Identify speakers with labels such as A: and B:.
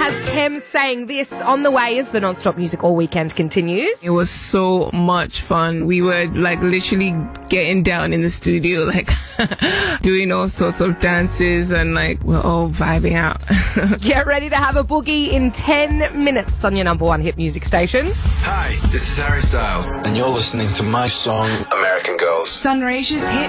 A: has Thames saying this on the way as the non-stop music all weekend continues.
B: It was so much fun. We were like literally getting down in the studio, like doing all sorts of dances, and like we're all vibing out.
A: Get ready to have a boogie in 10 minutes on your number one hit music station.
C: Hi, this is Harry Styles, and you're listening to my song, American Girls.
D: Sunraysia's hit